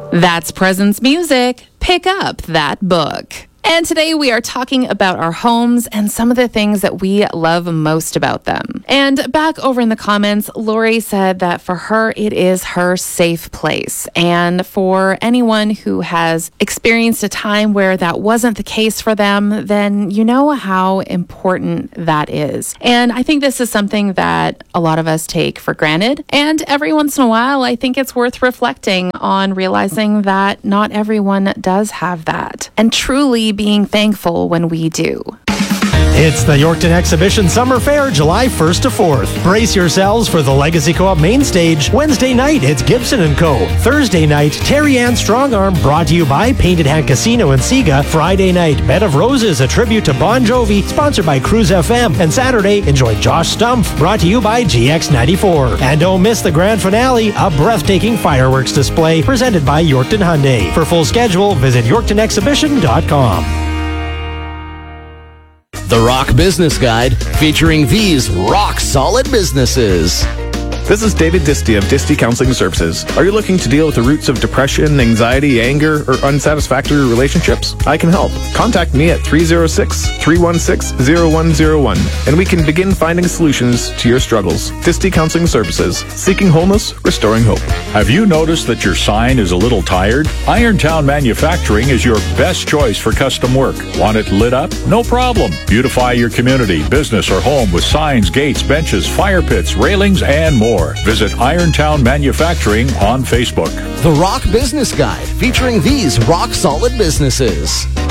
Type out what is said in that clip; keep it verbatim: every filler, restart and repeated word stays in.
That's Presence Music. Pick up that book. And today we are talking about our homes and some of the things that we love most about them. And back over in the comments, Lori said that for her, it is her safe place. And for anyone who has experienced a time where that wasn't the case for them, then you know how important that is. And I think this is something that a lot of us take for granted. And every once in a while, I think it's worth reflecting on realizing that not everyone does have that. And truly being thankful when we do. It's the Yorkton Exhibition Summer Fair, July first to fourth. Brace yourselves for the Legacy Co-op main stage. Wednesday night, it's Gibson and Co. Thursday night, Terry Ann Strongarm, brought to you by Painted Hand Casino and Sega. Friday night, Bed of Roses, a tribute to Bon Jovi, sponsored by Cruise F M. And Saturday, enjoy Josh Stumpf, brought to you by G X ninety-four. And don't miss the grand finale, a breathtaking fireworks display presented by Yorkton Hyundai. For full schedule, visit yorkton exhibition dot com. The Rock Business Guide, featuring these rock-solid businesses. This is David Disty of Disty Counseling Services. Are you looking to deal with the roots of depression, anxiety, anger, or unsatisfactory relationships? I can help. Contact me at three oh six, three one six, oh one oh one, and we can begin finding solutions to your struggles. Disty Counseling Services. Seeking wholeness, restoring hope. Have you noticed that your sign is a little tired? Irontown Manufacturing is your best choice for custom work. Want it lit up? No problem. Beautify your community, business, or home with signs, gates, benches, fire pits, railings, and more. Visit Irontown Manufacturing on Facebook. The Rock Business Guide, featuring these rock-solid businesses.